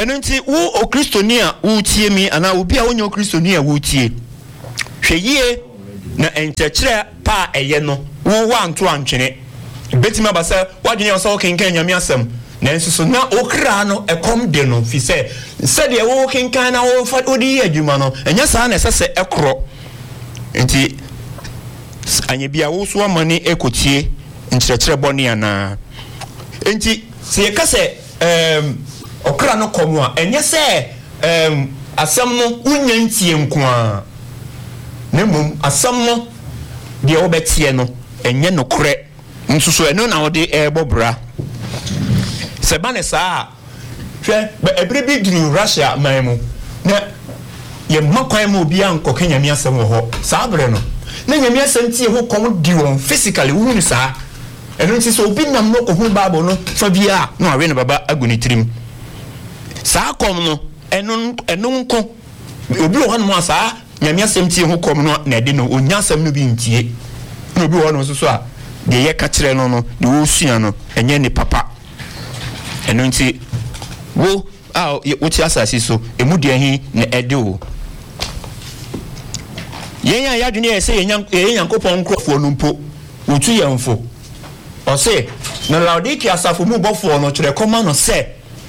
eno nti wo o kristoni a wo tie mi ana obi a wonyo kristoni a wo tie hweye na enkyekere pa eye no wo wanto antwene betima basa wadwene oso kenkan nyame asem nanso so na okra no ekom de no fi se de wo kenkan na wo fa odi adwuma no enya saa na sese ekro nti anya bia wo so amane ekotie nkyekere boni ana nti se yekase okra no komo a enye se asem no unya ntie nkoa nemum asem no de obetie no enye no kore nsuso eno na ode ebobra sebane saa hwe ebribi dru Russia maimu na ye makwan mu bia nkoka nyame asem ho saa bre no na nyame asem tie ho kom di won physically wu ni saa eno nti so obi nam no ko hu Bible no fa bia no awe ne baba aguni tirim saa kom no eno nko obi wo no saa nyame asem tie ho kom no na de no onya asem no bi ntie no obi wo no so a de ye ka kire no de wo sua no enye ne papa eno nti wo wo ti asasi so emu de hin na ede wo yenya ya dwene ese Yankopon nkrofo no mpo wotu yemfo o se na Laodicea asafo mu bofo no kire koma no se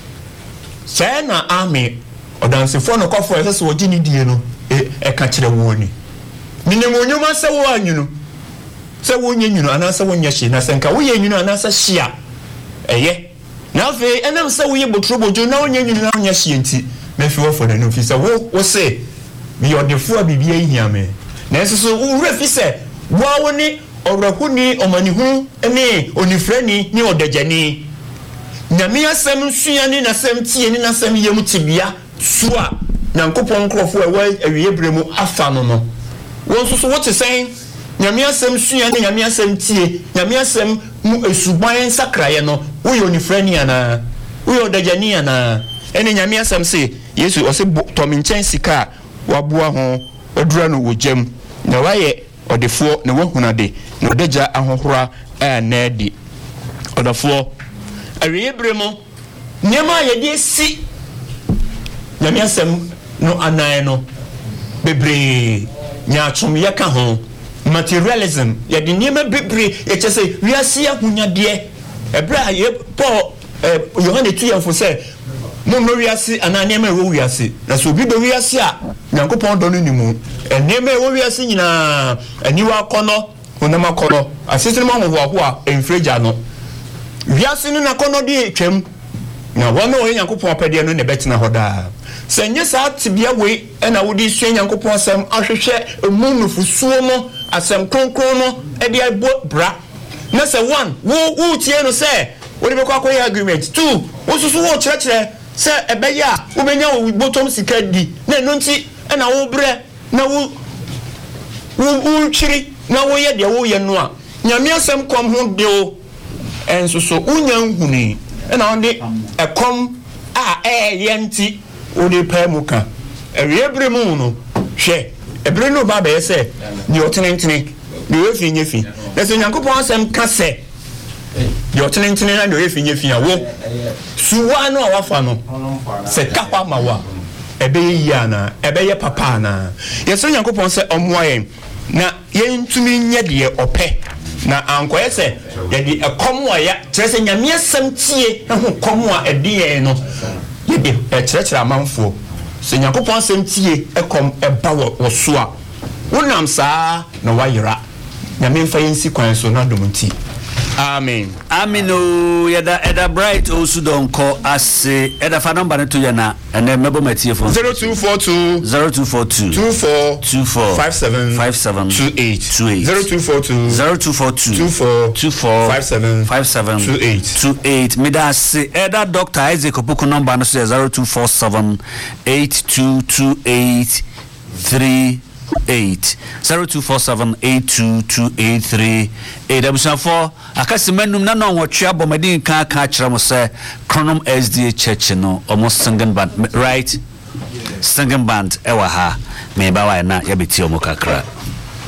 na army odansefo no kofo ese so ogini die no ka kire wo ni minemu onyuma se wo anyunu se wo nyanyunu anasa wo nyashi na senka wo yanyunu anasa hia eye na fe enam se wo ye botrobojo na wo nyanyunu na nyashi enti mefi wo for na no fi se wo se mi odefo abibia hia me na enso wo refi se wo ni orahuni omanihu ene onifrani ni odagani nyame asem suani na asem tie ni na asem yemu tibia soa Yankopon nkrofo awie bremu afa no won so what is saying nyame asem suani nyame asem tie nyame asem mu esuban sakraye no wo yo onifrani ana wo yo odagani ana ene nyame asem se Yesu o se tominchen sika waboa ho odura no wojam na waye odefo na wahunade na odaja ahohora na edi odafo awie bremo nyema yede si nyame asem no anan no bebre nyaachom yeka ho materialism yede nyema bebre yechese wiase ahunyade ebra ye Paul Yohane tuyamfo se mo no wiase ananyema wo wiase na so bi do wiase a Yankopon do no nimu enema wo wiase nyina aniwa kono onama kono asesene mo ho a enfreja no wiase no na kono de twam na wono o Yankopon apede no ne betina hoda senye sa tibia we na wodi sua Yankopon asem ahwehwe emunufusuo mo asem kronkron no e de abo bra na se one wo tie no se wo de bekwa koy agreement two wo susu wo kire se ebeya wo benya wo bottom sika di na no nti na wo bre na wo chiri na wo ye de wo ye no a nyame asem kom ho de o enso so unya nhuni na on de ekom a yenti wo de pa muka ebre mu no hwe ebre no ba be se ni otenentene ni we fi nyefi na se Yankopon asem ka se yo tenentene na we fi nyefi a wo suwa no awafa no se kapa mawa ebe yana ebe ye papa na yeso Yankopon se omoaye na yentumi nya de ope na ankoye se ye de ekomo ya kyerese nyame asem tie ho komo a ede ye no ye de kyerechera amanfo se Yankopon asem tie ekom eba wo so a wonam saa na wayera nyame mfa yensi kwan so na domunti amen amino eda bright osudonko ase eda fa number to yana and mebo matie phone 0242 24 57 28 0242 57 mida ase eda Dr. Isaac Opoku number no 0247 8228 0247822838 abusafo akasimanum na no nwotwe abomedin kan kire mo se Chronom SDA Church no omo singing band right singing band ewa ha me ba wa na ya beti omo kakra